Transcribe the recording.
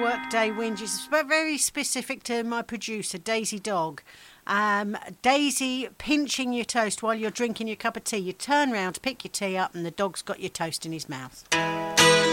Workday whinge is very specific to my producer, Daisy Dog. Daisy pinching your toast while you're drinking your cup of tea. You turn round to pick your tea up and the dog's got your toast in his mouth.